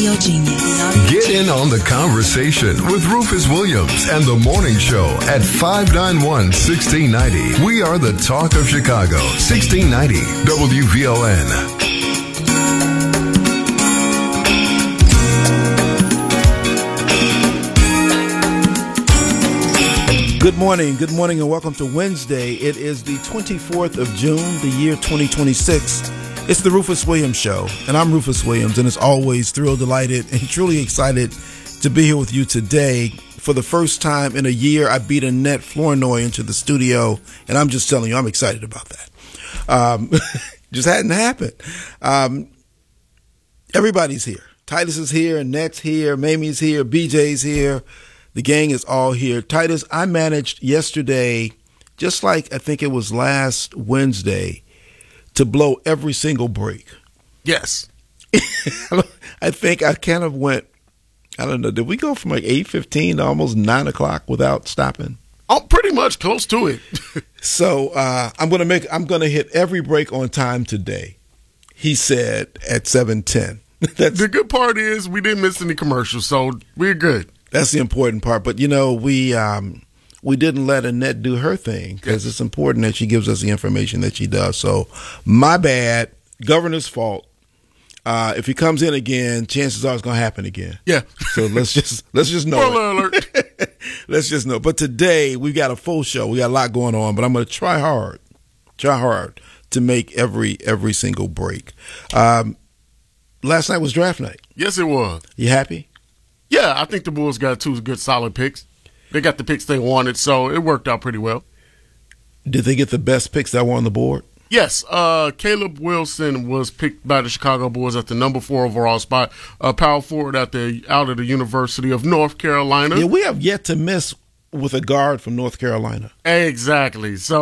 audio genius. Get in on the conversation with Rufus Williams and the Morning Show at 591-1690. We are the talk of Chicago. 1690 WVLN. Good morning, and welcome to Wednesday. It is the 24th of June, the year 2026. It's the Rufus Williams Show, and I'm Rufus Williams, and as always, thrilled, delighted, and truly excited to be here with you today. For the first time in a year, I beat Annette Flournoy into the studio, and I'm just telling you, I'm excited about that. Just hadn't happened. Everybody's here. Titus is here, Annette's here, Mamie's here, BJ's here. The gang is all here. Titus, I managed yesterday, just like I think it was last Wednesday, to blow every single break. Yes. I think I kind of went, I don't know, did we go from like 8:15 to almost 9 o'clock without stopping? Oh, pretty much close to it. So I'm gonna hit every break on time today, he said at 7:10. The good part is we didn't miss any commercials, so we're good. That's the important part. But, you know, we didn't let Annette do her thing because it's important that she gives us the information that she does. So my bad, governor's fault. If he comes in again, chances are it's going to happen again. Yeah. So let's just know. Spoiler alert. Let's just know. But today we've got a full show. We got a lot going on, but I'm going to try hard to make every single break. Last night was draft night. Yes, it was. You happy? Yeah, I think the Bulls got two good solid picks. They got the picks they wanted, so it worked out pretty well. Did they get the best picks that were on the board? Yes, Caleb Wilson was picked by the Chicago Bulls at the number 4 overall spot. Power forward out of the University of North Carolina. Yeah, we have yet to miss with a guard from North Carolina. Exactly. So